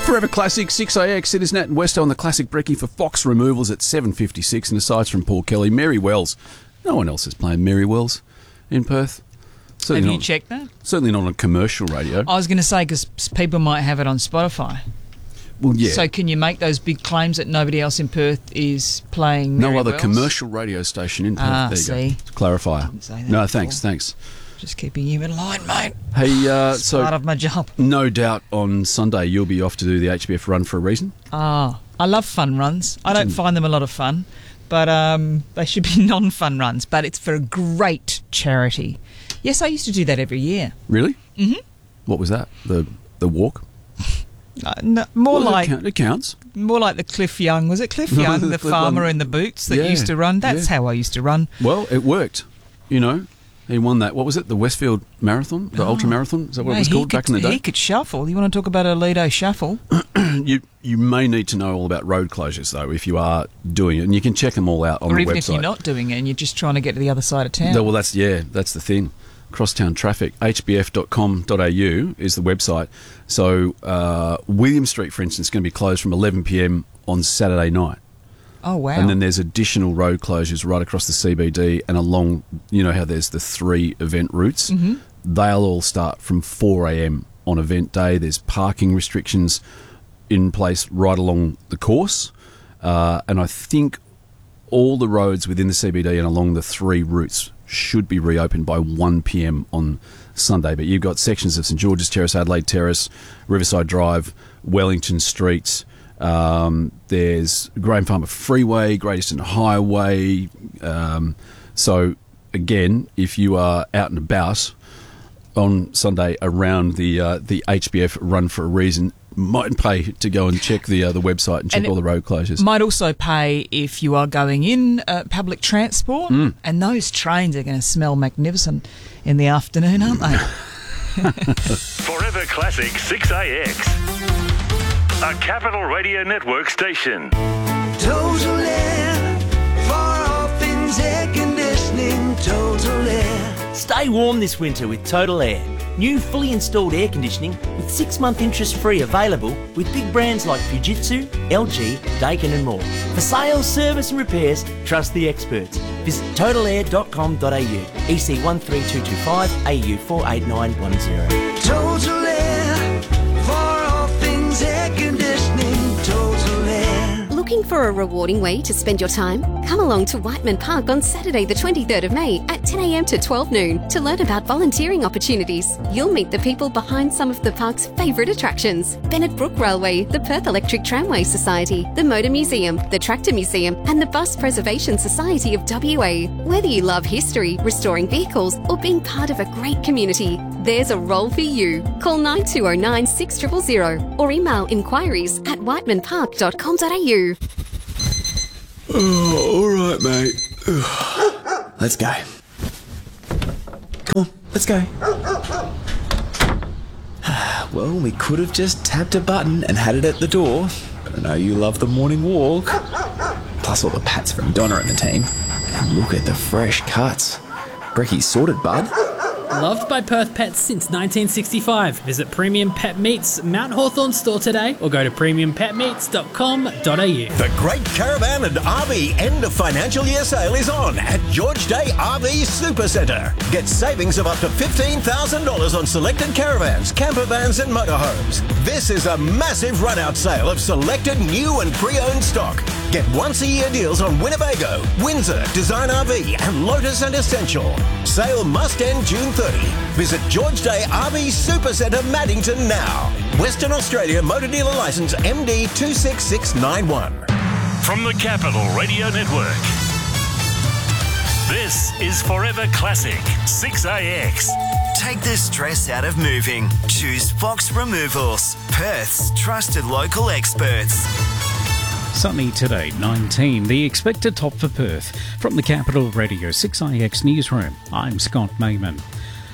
Forever Classic, 6AX, Citizen and Westo on the Classic Brekkie for Fox Removals at 7:56. And asides from Paul Kelly, Mary Wells. No one else is playing Mary Wells in Perth. Have you checked that? Certainly not on commercial radio. I was going to say, because people might have it on Spotify. Well, yeah. So can you make those big claims that nobody else in Perth is playing Mary No other Wells? commercial radio station in Perth. There you go. Clarifier. Didn't say that No, before. thanks. Just keeping you in line, mate. Hey, It's so part of my job. no doubt on Sunday you'll be off to do the HBF Run for a Reason. I love fun runs. I don't find them a lot of fun, but they should be non-fun runs. But it's for a great charity. Yes, I used to do that every year. Really? Mm-hmm. What was that? The walk? No, more like it counts. more like the Cliff Young. Was it Cliff Young, the farmer in the boots that used to run? That's how I used to run. Well, it worked. You know, he won that. What was it? The Westfield Marathon, the Ultra Marathon. Is that what it was called back in the day? He could shuffle. You want to talk about a Lido shuffle? You may need to know all about road closures though if you are doing it, and you can check them all out on Or the even website. if you're not doing it and you're just trying to get to the other side of town. Well, that's the thing. Crosstown traffic, hbf.com.au is the website. So William Street, for instance, is going to be closed from 11 p.m. on Saturday night. Oh, wow. And then there's additional road closures right across the CBD and along, you know how there's the 3 event routes? Mm-hmm. They'll all start from 4 a.m. on event day. There's parking restrictions in place right along the course. And I think all the roads within the CBD and along the 3 routes should be reopened by 1 p.m. on Sunday. But you've got sections of St George's Terrace, Adelaide Terrace, Riverside Drive, Wellington Street. There's Graham Farmer Freeway, Great Eastern Highway. So, again, if you are out and about on Sunday around the HBF Run for a Reason, might pay to go and check the website and check all the road closures. Might also pay if you are going in public transport, and those trains are going to smell magnificent in the afternoon, aren't they? Forever Classic 6AX. A Capital Radio Network station. Total Air, for all things air conditioning, Total Air. Stay warm this winter with Total Air. New fully installed air conditioning with 6-month interest-free available with big brands like Fujitsu, LG, Daikin and more. For sales, service and repairs, trust the experts. Visit totalair.com.au, EC 13225, AU 48910. Total Air, for all things air conditioning, Total Air. Looking for a rewarding way to spend your time? Come along to Whiteman Park on Saturday the 23rd of May at 10 a.m. to 12 noon to learn about volunteering opportunities. You'll meet the people behind some of the park's favourite attractions: Bennett Brook Railway, the Perth Electric Tramway Society, the Motor Museum, the Tractor Museum and the Bus Preservation Society of WA. Whether you love history, restoring vehicles or being part of a great community, there's a role for you. Call 9209 6000 or email inquiries at whitemanpark.com.au. Oh, all right, mate. Let's go. Come on, let's go. Well, we could have just tapped a button and had it at the door, but I know you love the morning walk. Plus all the pats from Donna and the team. And look at the fresh cuts. Brekkie's sorted, bud. Loved by Perth pets since 1965. Visit Premium Pet Meats Mount Hawthorn store today or go to premiumpetmeats.com.au. The Great Caravan and RV end of financial year sale is on at George Day RV Supercentre. Get savings of up to $15,000 on selected caravans, camper vans and motorhomes. This is a massive run-out sale of selected new and pre-owned stock. Get once-a-year deals on Winnebago, Windsor, Design RV and Lotus and Essential. Sale must end June 30. Visit George Day RV Supercentre Maddington now. Western Australia Motor Dealer Licence MD 26691. From the Capital Radio Network. This is Forever Classic 6AX. Take the stress out of moving. Choose Fox Removals, Perth's trusted local experts. Sunny today, 19, the expected top for Perth. From the Capital Radio 6IX Newsroom, I'm Scott Mayman.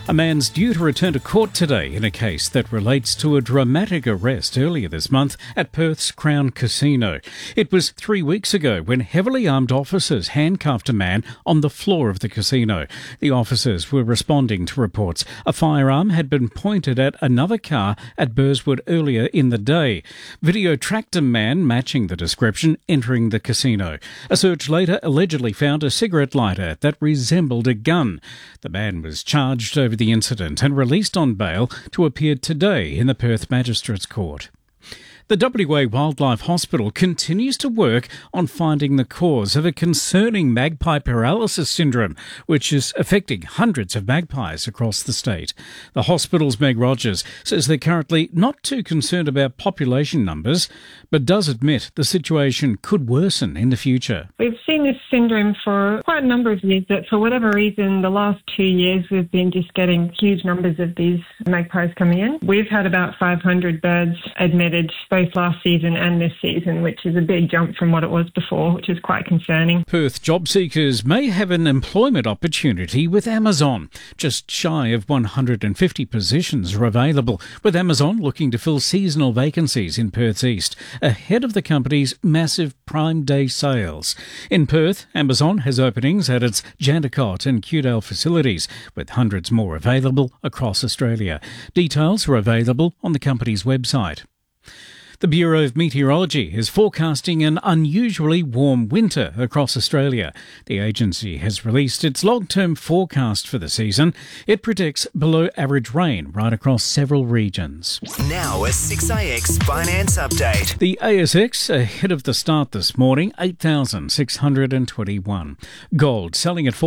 A man's due to return to court today in a case that relates to a dramatic arrest earlier this month at Perth's Crown Casino. It was 3 weeks ago when heavily armed officers handcuffed a man on the floor of the casino. The officers were responding to reports a firearm had been pointed at another car at Burswood earlier in the day. Video tracked a man matching the description entering the casino. A search later allegedly found a cigarette lighter that resembled a gun. The man was charged over the incident and released on bail to appear today in the Perth Magistrates Court. The WA Wildlife Hospital continues to work on finding the cause of a concerning magpie paralysis syndrome, which is affecting hundreds of magpies across the state. The hospital's Meg Rogers says they're currently not too concerned about population numbers, but does admit the situation could worsen in the future. We've seen this syndrome for quite a number of years, but for whatever reason, the last 2 years we've been just getting huge numbers of these magpies coming in. We've had about 500 birds admitted both last season and this season, which is a big jump from what it was before, which is quite concerning. Perth job seekers may have an employment opportunity with Amazon. Just shy of 150 positions are available, with Amazon looking to fill seasonal vacancies in Perth's east, ahead of the company's massive Prime Day sales. In Perth, Amazon has openings at its Jandakot and Cudale facilities, with hundreds more available across Australia. Details are available on the company's website. The Bureau of Meteorology is forecasting an unusually warm winter across Australia. The agency has released its long-term forecast for the season. It predicts below-average rain right across several regions. Now a 6AX finance update. The ASX ahead of the start this morning, 8,621. Gold selling at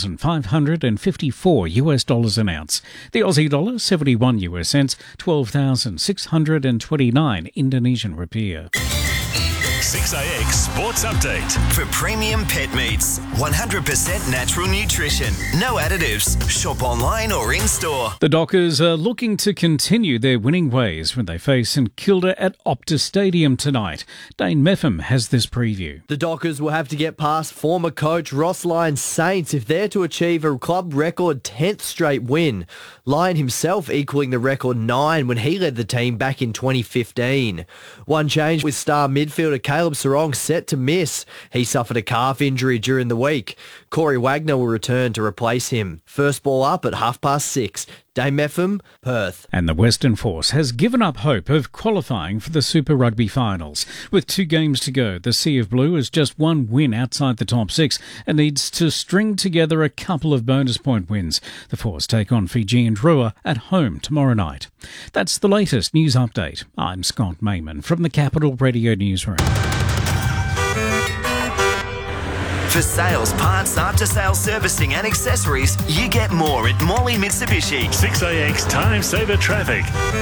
$4,554 an ounce. The Aussie dollar 71 US cents, 12,629 Indonesian rupiah. 6AX Sports Update. For premium pet meats, 100% natural nutrition, no additives. Shop online or in-store. The Dockers are looking to continue their winning ways when they face St Kilda at Optus Stadium tonight. Dane Meffam has this preview. The Dockers will have to get past former coach Ross Lyon's Saints if they're to achieve a club record 10th straight win. Lyon himself equaling the record 9 when he led the team back in 2015. One change with star midfielder Caleb Sarong set to miss. He suffered a calf injury during the week. Corey Wagner will return to replace him. First ball up at 6:30. Dame Meffam, Perth. And the Western Force has given up hope of qualifying for the Super Rugby finals. With 2 games to go, the Sea of Blue has just 1 win outside the top 6 and needs to string together a couple of bonus point wins. The Force take on Fiji and Drua at home tomorrow night. That's the latest news update. I'm Scott Mayman from the Capital Radio Newsroom. For sales, parts, after-sales servicing and accessories, you get more at Morley Mitsubishi. 6AX Time Saver Traffic.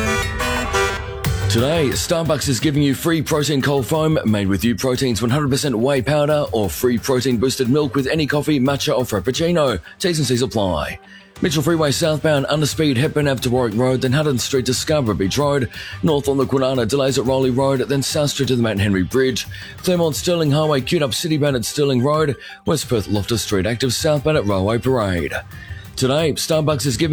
Today, Starbucks is giving you free protein cold foam made with U-Protein's 100% whey powder or free protein boosted milk with any coffee, matcha or frappuccino. T's and C's apply. Mitchell Freeway southbound, underspeed Hepburn Ave to Warwick Road, then Hutton Street to Scarborough Beach Road. North on the Kwinana, delays at Rowley Road, then South Street to the Mount Henry Bridge. Claremont Stirling Highway, queued up citybound at Stirling Road. West Perth Loftus Street active, southbound at Railway Parade. Today, Starbucks is giving